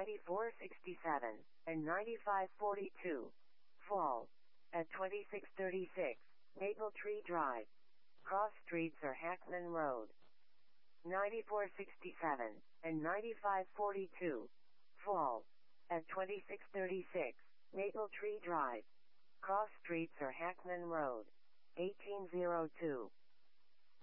9467, and 9542. Fall. At 2636, Maple Tree Drive. Cross streets are Hackman Road. 9467, and 9542. Fall. At 2636, Maple Tree Drive. Cross streets are Hackman Road. 1802.